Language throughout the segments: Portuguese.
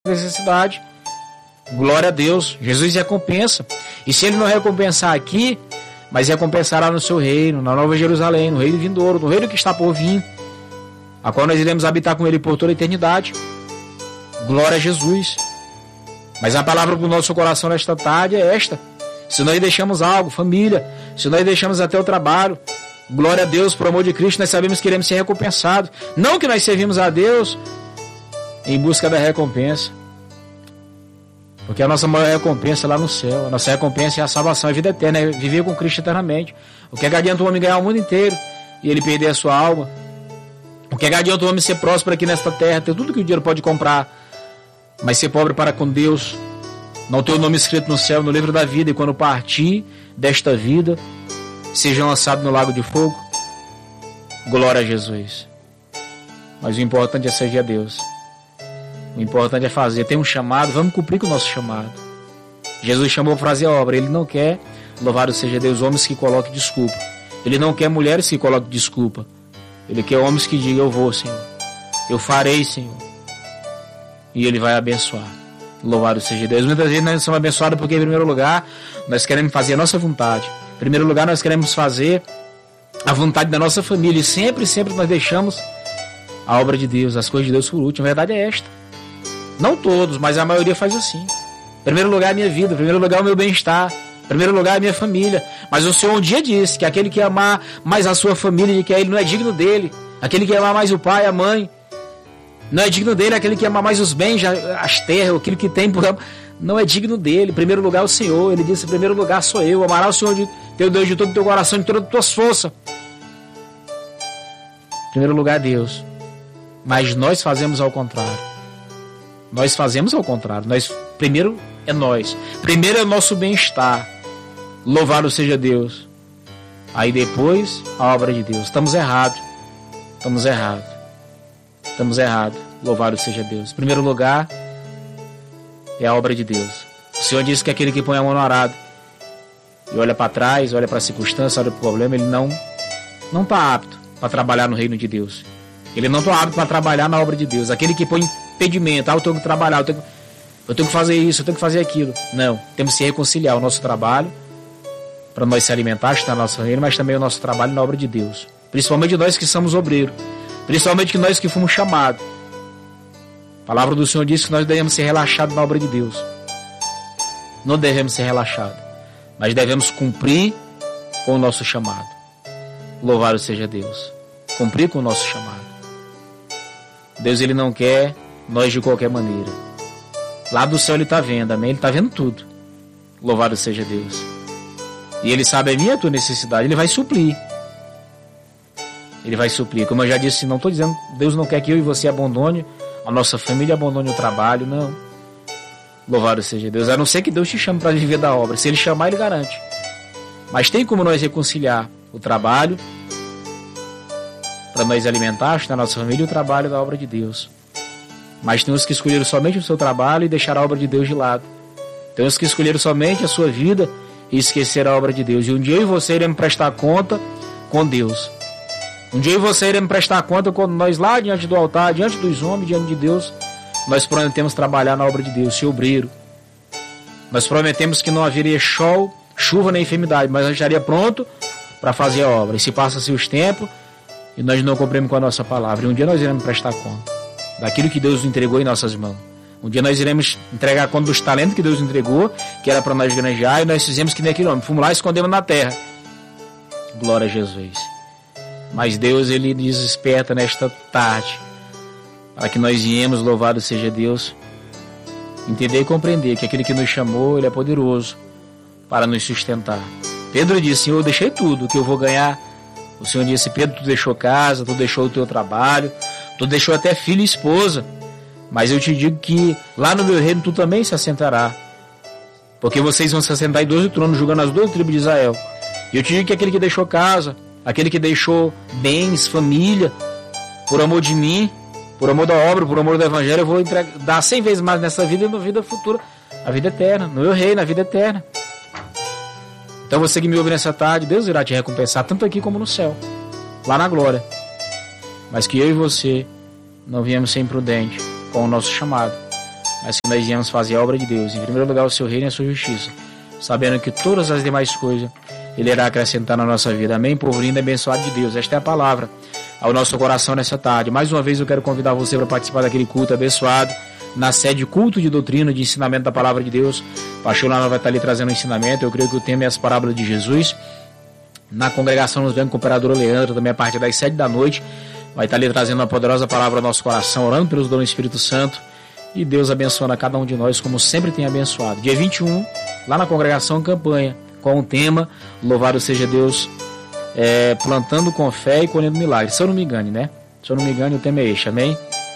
necessidade. Glória a Deus, Jesus recompensa. E se ele não recompensar aqui, mas recompensará no seu reino, na Nova Jerusalém, no reino vindouro, no reino que está por vir, a qual nós iremos habitar com ele por toda a eternidade. Glória a Jesus. Mas a palavra para o nosso coração nesta tarde é esta: se nós deixamos algo, família, se nós deixamos até o trabalho, glória a Deus, por amor de Cristo, nós sabemos que iremos ser recompensados. Não que nós servimos a Deus em busca da recompensa, porque a nossa maior recompensa é lá no céu. A nossa recompensa é a salvação, a vida eterna, é viver com Cristo eternamente. O que é que adianta o homem ganhar o mundo inteiro e ele perder a sua alma? O que é que adianta o homem ser próspero aqui nesta terra, ter tudo que o dinheiro pode comprar, mas ser pobre para com Deus, não ter o nome escrito no céu, no livro da vida, e quando partir desta vida, seja lançado no lago de fogo? Glória a Jesus. Mas o importante é servir a Deus. O importante é fazer. Tem um chamado, vamos cumprir com o nosso chamado. Jesus chamou para fazer a obra. Ele não quer, louvado seja Deus, homens que coloquem desculpa. Ele não quer mulheres que coloquem desculpa. Ele quer homens que digam: eu vou, Senhor, eu farei, Senhor. E Ele vai abençoar. Louvado seja Deus. Muitas vezes nós somos abençoados porque, em primeiro lugar, nós queremos fazer a nossa vontade. Em primeiro lugar, nós queremos fazer a vontade da nossa família. E sempre nós deixamos a obra de Deus, as coisas de Deus por último. A verdade é esta. Não todos, mas a maioria faz assim. Em primeiro lugar é a minha vida, em primeiro lugar é o meu bem-estar, em primeiro lugar é a minha família. Mas o Senhor um dia disse que aquele que amar mais a sua família do que ele não é digno dele. Aquele que amar mais o pai, a mãe, não é digno dele. Aquele que amar mais os bens, as terras, aquilo que tem, não é digno dele. Em primeiro lugar é o Senhor. Ele disse: em primeiro lugar sou eu. Amará o Senhor teu Deus de todo o teu coração, de todas as tuas forças. Em primeiro lugar é Deus. Mas nós fazemos ao contrário. Nós fazemos ao contrário. Primeiro é nós. Primeiro é o nosso bem-estar. Louvado seja Deus. Aí depois a obra de Deus. Estamos errados. Louvado seja Deus. Em primeiro lugar é a obra de Deus. O Senhor disse que aquele que põe a mão no arado e olha para trás, olha para a circunstância, olha para o problema, ele não está apto para trabalhar no reino de Deus. Ele não está apto para trabalhar na obra de Deus. Aquele que põe impedimento: eu tenho que trabalhar, eu tenho que fazer isso, eu tenho que fazer aquilo. Não, temos que se reconciliar o nosso trabalho para nós se alimentar, estar no nosso reino, mas também o nosso trabalho na obra de Deus. Principalmente nós que somos obreiros, principalmente nós que fomos chamados. A palavra do Senhor diz que nós devemos ser relaxados na obra de Deus. Não devemos ser relaxados, mas devemos cumprir com o nosso chamado. Louvado seja Deus. Cumprir com o nosso chamado. Deus, Ele não quer nós de qualquer maneira. Lá do céu Ele está vendo, amém? Ele está vendo tudo. Louvado seja Deus. E Ele sabe a minha e a tua necessidade. Ele vai suprir. Ele vai suprir. Como eu já disse, não estou dizendo, Deus não quer que eu e você abandone a nossa família, abandone o trabalho, não. Louvado seja Deus. A não ser que Deus te chame para viver da obra. Se Ele chamar, Ele garante. Mas tem como nós reconciliar o trabalho para nós alimentar na nossa família e o trabalho da obra de Deus. Mas temos que escolher somente o seu trabalho e deixar a obra de Deus de lado. Temos que escolher somente a sua vida e esquecer a obra de Deus. E um dia eu e você iremos prestar conta com Deus. Um dia eu e você iremos prestar conta quando nós lá diante do altar, diante dos homens, diante de Deus, nós prometemos trabalhar na obra de Deus, ser obreiro. Nós prometemos que não haveria chuva nem enfermidade, mas a gente estaria pronto para fazer a obra. E se passa-se os tempos e nós não cumprimos com a nossa palavra. E um dia nós iremos prestar conta daquilo que Deus nos entregou em nossas mãos. Um dia nós iremos entregar conta dos talentos que Deus nos entregou, que era para nós granjear, e nós fizemos que nem aquele homem. Fomos lá e escondemos na terra. Glória a Jesus. Mas Deus, Ele nos desperta nesta tarde, para que nós viemos, louvado seja Deus, entender e compreender que aquele que nos chamou, Ele é poderoso para nos sustentar. Pedro disse: Senhor, eu deixei tudo, que eu vou ganhar. O Senhor disse: Pedro, tu deixou casa, tu deixou o teu trabalho, tu deixou até filho e esposa, mas eu te digo que lá no meu reino tu também se assentará, porque vocês vão se assentar em 12 tronos, julgando as 12 tribos de Israel. E eu te digo que aquele que deixou casa, aquele que deixou bens, família, por amor de mim, por amor da obra, por amor do evangelho, eu vou dar 100 vezes mais nessa vida e na vida futura, a vida eterna, no meu reino, a vida eterna. Então você que me ouve nessa tarde, Deus irá te recompensar, tanto aqui como no céu, lá na glória. Mas que eu e você não viemos ser imprudentes com o nosso chamado. mas que nós viemos fazer a obra de Deus. Em primeiro lugar, o seu reino e a sua justiça, sabendo que todas as demais coisas Ele irá acrescentar na nossa vida. Amém? Povo lindo e abençoado de Deus. Esta é a palavra ao nosso coração nessa tarde. Mais uma vez eu quero convidar você para participar daquele culto abençoado, na sede culto de doutrina, de ensinamento da palavra de Deus. O pastor Lana vai estar ali trazendo um ensinamento. Eu creio que o tema é as parábolas de Jesus. Na congregação nos vemos com o imperador Leandro, também a partir das 7 da noite. Vai estar ali trazendo uma poderosa palavra ao nosso coração, orando pelos dons do Espírito Santo. E Deus abençoando a cada um de nós, como sempre tem abençoado. Dia 21, lá na congregação Campanha, com o tema Louvado seja Deus, plantando com fé e colhendo milagres. Se eu não me engane, né? Se eu não me engane, o tema é este, amém?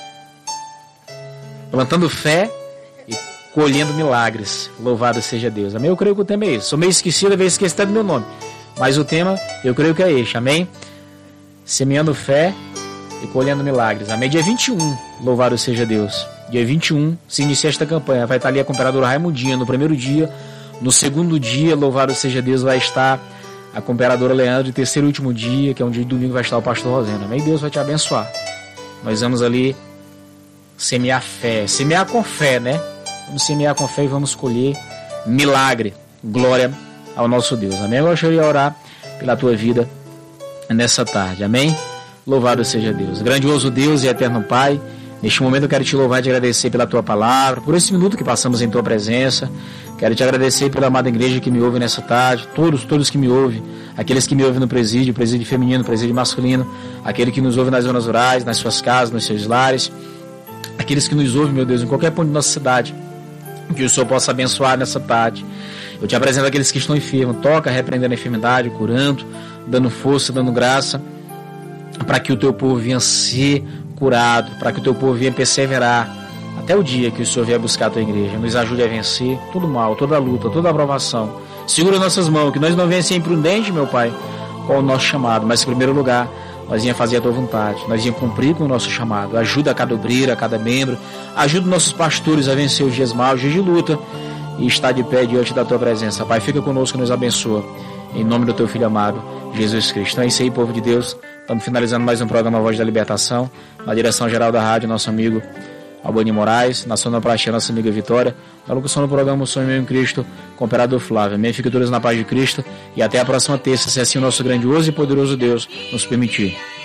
Plantando fé e colhendo milagres. Louvado seja Deus, amém? Eu creio que o tema é esse. Sou meio esquecido, às vezes esqueci até do meu nome. Mas o tema, eu creio que é este, amém? Semeando fé e colhendo milagres, amém? Dia 21, louvado seja Deus. Dia 21, se inicia esta campanha. Vai estar ali a imperadora Raimundinha no primeiro dia. No segundo dia, louvado seja Deus, vai estar a imperadora Leandro. E terceiro e último dia, que é um dia de domingo, vai estar o pastor Rosendo, amém? Deus vai te abençoar. Nós vamos ali semear fé, semear com fé, né? Vamos semear com fé e vamos colher milagre. Glória ao nosso Deus, amém? Eu gostaria de orar pela tua vida nessa tarde, amém? Louvado seja Deus, grandioso Deus e eterno Pai. Neste momento eu quero te louvar e te agradecer pela tua palavra, por esse minuto que passamos em tua presença. Quero te agradecer pela amada igreja que me ouve nessa tarde, todos que me ouvem, aqueles que me ouvem no presídio feminino, presídio masculino, aquele que nos ouve nas zonas rurais, nas suas casas, nos seus lares, aqueles que nos ouvem, meu Deus, em qualquer ponto de nossa cidade, que o Senhor possa abençoar nessa tarde. Eu te apresento aqueles que estão enfermos, toca repreendendo a enfermidade, curando, dando força, dando graça, para que o teu povo venha ser curado, para que o teu povo venha perseverar até o dia que o Senhor vier buscar a tua igreja. Nos ajude a vencer todo mal, toda luta, toda aprovação. Segura nossas mãos, que nós não venhamos ser imprudentes, meu Pai, com o nosso chamado, mas em primeiro lugar nós íamos fazer a tua vontade, nós íamos cumprir com o nosso chamado. Ajuda a cada obreiro, a cada membro, ajuda nossos pastores a vencer os dias maus, os dias de luta, e estar de pé diante da tua presença. Pai, fica conosco e nos abençoa, em nome do teu Filho amado, Jesus Cristo. Então é isso aí, povo de Deus. Estamos finalizando mais um programa Voz da Libertação, na direção geral da rádio, nosso amigo Albani Moraes, na sonoplastia, nossa amiga Vitória, na locução do programa O Sonho Meu em Cristo, com o Imperador Flávio. Amém? Fiquem todos na paz de Cristo e até a próxima terça, se assim o nosso grandioso e poderoso Deus nos permitir.